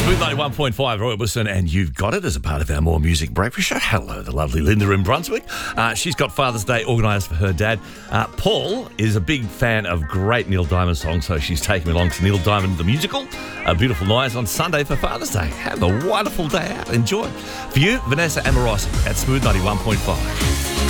Smooth 91.5, Roy Orbison, and you've got it as a part of our More Music Breakfast show. Hello, the lovely Linda in Brunswick. She's got Father's Day organised for her dad. Paul is a big fan of great Neil Diamond songs, so she's taking me along to Neil Diamond the Musical. A beautiful night on Sunday for Father's Day. Have a wonderful day out. Enjoy. For you, Vanessa Amorosi at Smooth 91.5.